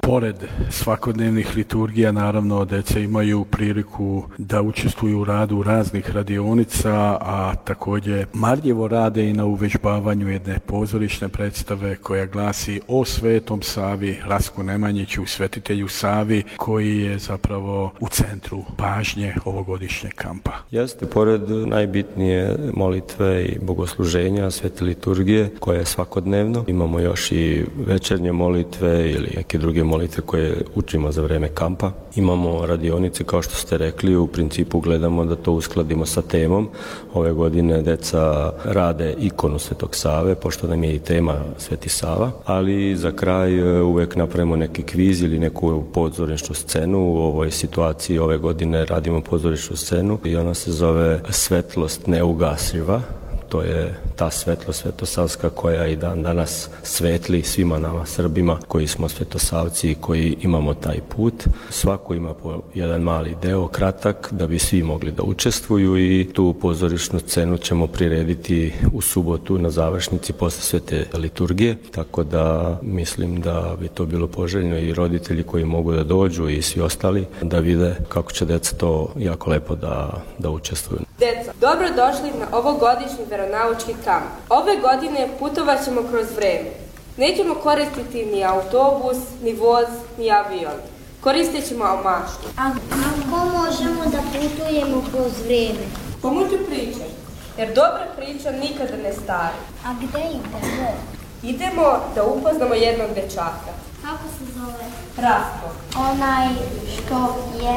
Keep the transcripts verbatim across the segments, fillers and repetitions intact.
Pored svakodnevnih liturgija, naravno, deca imaju priliku da učestvuju u radu raznih radionica, a također marljivo rade i na uvežbavanju jedne pozorišne predstave koja glasi o Svetom Savi, Rasku Nemanjiću, svetitelju Savi, koji je zapravo u centru pažnje ovogodišnjeg kampa. Jeste, pored najbitnije molitve i bogosluženja, svete liturgije, koja je svakodnevno, imamo još i večernje molitve ili neke druge molitve koje učimo za vreme kampa. Imamo radionice, kao što ste rekli, u principu gledamo da to uskladimo sa temom. Ove godine deca rade ikonu Svetog Save, pošto nam je i tema Sveti Sava, ali za kraj uvek napravimo neki kviz ili neku pozorišnu scenu. U ovoj situaciji ove godine radimo pozorišnu scenu i ona se zove Svetlost neugasiva. To je ta svetlost svetosavska koja i dan danas svetli svima nama Srbima koji smo svetosavci i koji imamo taj put. Svako ima po jedan mali deo, kratak, da bi svi mogli da učestvuju i tu pozorišnu scenu ćemo prirediti u subotu na završnici posle svete liturgije, tako da mislim da bi to bilo poželjno i roditelji koji mogu da dođu i svi ostali da vide kako će deca to jako lepo da, da učestvuju. Deca, dobro došli na ovogodišnji veronaučki kamp. Ove godine putovat ćemo kroz vreme. Nećemo koristiti ni autobus, ni voz, ni avion. Koristit ćemo maštu. A kako možemo da putujemo kroz vreme? Pomoću priče, jer dobra priča nikada ne stari. A gde idemo? Idemo da upoznamo jednog dečaka. Kako se zove? Rastko. Onaj što je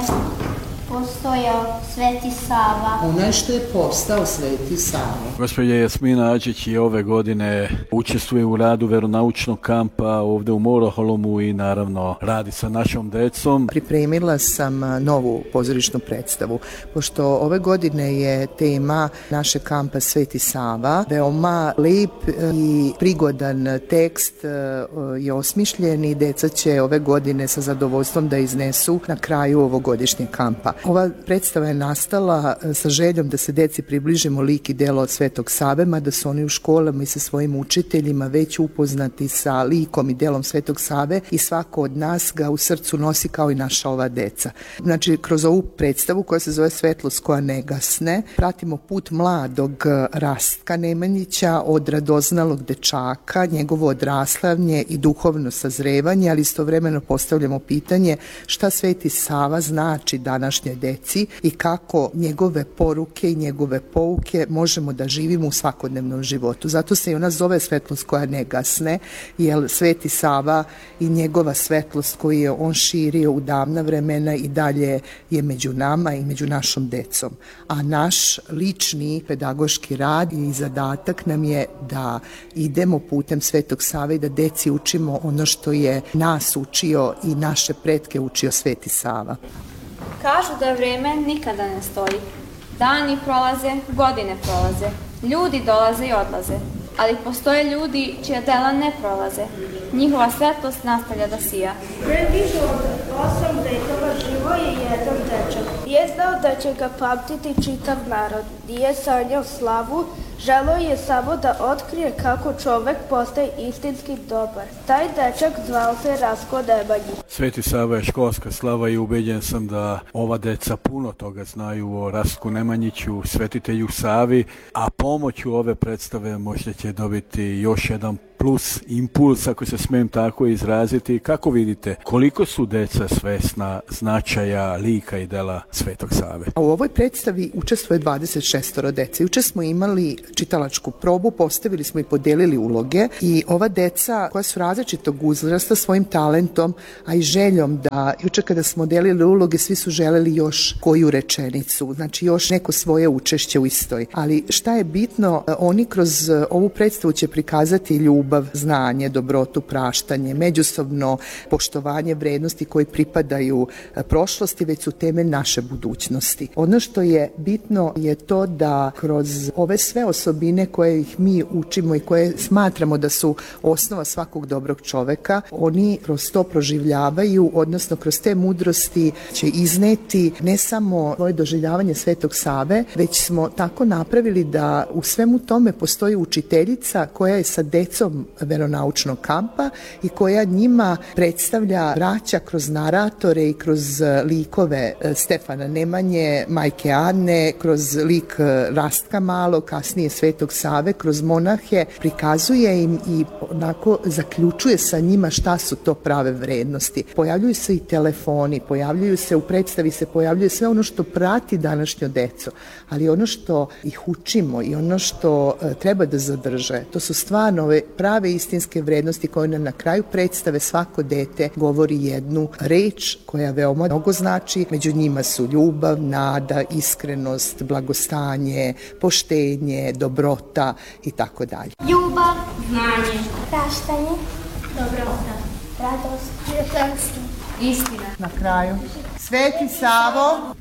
postojao Sveti Sava. Onaj što je postao Sveti Sava. Gospođa Jasmina Adžić i ove godine učestvuje u radu veronaučnog kampa ovde u Moroholomu i naravno radi sa našom decom. Pripremila sam novu pozorišnu predstavu, pošto ove godine je tema naše kampa Sveti Sava. Veoma lep i prigodan tekst je osmišljen i deca će ove godine sa zadovoljstvom da iznesu na kraju ovogodišnjeg kampa. Ova predstava je nastala sa željom da se deci približimo lik i delo od Svetog Save, mada su oni u školama i sa svojim učiteljima već upoznati sa likom i delom Svetog Save i svako od nas ga u srcu nosi kao i naša ova deca. Znači, kroz ovu predstavu koja se zove Svetlost koja ne gasne, pratimo put mladog Rastka Nemanjića od radoznalog dečaka, njegovo odraslavnje i duhovno sazrevanje, ali istovremeno postavljamo pitanje šta Sveti Sava znači današnjoj deci i kako njegove poruke i njegove pouke možemo da živimo u svakodnevnom životu. Zato se i ona zove Svetlost koja ne gasne, jer Sveti Sava i njegova svetlost koju je on širio u davna vremena i dalje je među nama i među našom decom. A naš lični pedagoški rad i zadatak nam je da idemo putem Svetog Save i da deci učimo ono što je nas učio i naše pretke učio Sveti Sava. Kažu da vreme nikada ne stoji. Dani prolaze, godine prolaze, ljudi dolaze i odlaze, ali postoje ljudi čija dela ne prolaze. Njihova svetlost nastavlja da sija. Pre više od osam vekova živo je jedan dečak. Nije znao da će ga pamtiti čitav narod. Nije sanjao slavu, želeo je samo da otkrije kako čovek postaje istinski dobar. Taj dečak zvao se Rastko Nemanjić. Sveti Sava je školska slava i ubeđen sam da ova deca puno toga znaju o Rastku Nemanjiću, svetitelju Savi, a pomoću ove predstave možda će dobiti još jedan plus impuls, ako se smijem tako izraziti. Kako vidite, koliko su deca svesna značaja lika i dela Svetog Save? U ovoj predstavi učestvuje dvadeset šest dece. Juče smo imali čitalačku probu, postavili smo i podelili uloge i ova deca koja su različitog uzrasta svojim talentom, a i željom da juče kada smo delili uloge svi su želeli još koju rečenicu, znači još neko svoje učešće u istoj. Ali šta je bitno, oni kroz ovu predstavu će prikazati ljubav, znanje, dobrotu, praštanje, međusobno poštovanje vrednosti koji pripadaju prošlosti, već su temelj naše budućnosti. Ono što je bitno je to da kroz ove sve osobine koje ih mi učimo i koje smatramo da su osnova svakog dobrog čoveka, oni kroz to proživljavaju, odnosno kroz te mudrosti će izneti ne samo svoje doživljavanje Svetog Save, već smo tako napravili da u svemu tome postoji učiteljica koja je sa decom tokom veronaučnog kampa i koja njima predstavlja braća kroz naratore i kroz likove Stefana Nemanje, majke Ane, kroz lik Rastka Malo, kasnije Svetog Save, kroz monahe, prikazuje im i onako zaključuje sa njima šta su to prave vrednosti. Pojavljuju se i telefoni, pojavljuju se u predstavi, se pojavljuje sve ono što prati današnju decu, ali ono što ih učimo i ono što e, treba da zadrže, to su stvarno ove prave istinske vrednosti koje nam na kraju predstave svako dete govori jednu reč koja veoma mnogo znači. Među njima su ljubav, nada, iskrenost, blagostanje, poštenje, dobrota i tako dalje. Ljubav, znanje, praštanje, dobrota, radost, prijateljstvo, Istina. Na kraju, Sveti Savo,